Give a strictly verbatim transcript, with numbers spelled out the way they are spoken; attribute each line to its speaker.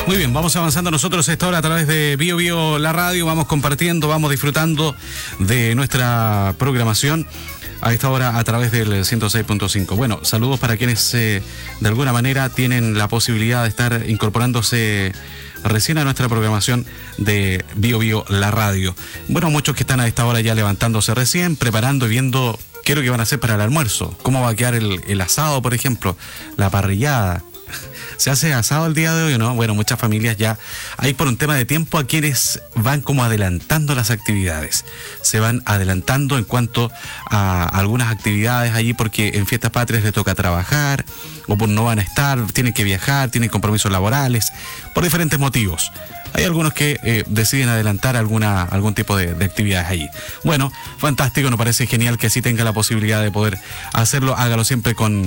Speaker 1: Muy bien, vamos avanzando nosotros esta hora a través de Bio Bio la radio, vamos compartiendo, vamos disfrutando de nuestra programación a esta hora a través del ciento seis punto cinco. Bueno, saludos para quienes eh, de alguna manera tienen la posibilidad de estar incorporándose recién a nuestra programación de Bio Bio la radio. Bueno, muchos que están a esta hora ya levantándose recién, preparando y viendo qué es lo que van a hacer para el almuerzo, cómo va a quedar el, el asado, por ejemplo, la parrillada. ¿Se hace asado el día de hoy o no? Bueno, muchas familias ya, hay por un tema de tiempo a quienes van como adelantando las actividades. Se van adelantando en cuanto a algunas actividades allí porque en Fiestas Patrias les toca trabajar o por no van a estar, tienen que viajar, tienen compromisos laborales, por diferentes motivos. Hay algunos que eh, deciden adelantar alguna, algún tipo de, de actividades allí. Bueno, fantástico, nos parece genial que así tenga la posibilidad de poder hacerlo. Hágalo siempre con